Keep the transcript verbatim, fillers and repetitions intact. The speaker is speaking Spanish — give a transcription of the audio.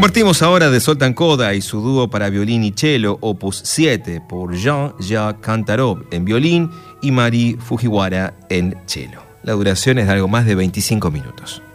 Compartimos ahora de Zoltán Kodály y su dúo para violín y cello, opus siete, por Jean-Jacques Cantarov en violín y Mari Fujiwara en cello. La duración es de algo más de veinticinco minutos.